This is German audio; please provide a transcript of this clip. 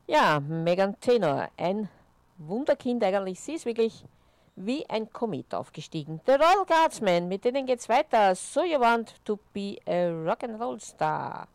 Ja, Megan Trainor, ein Wunderkind eigentlich. Sie ist wirklich wie ein Komet aufgestiegen. The Royal Guardsmen, mit denen geht's weiter. So You Want to Be a Rock'n'Roll Star.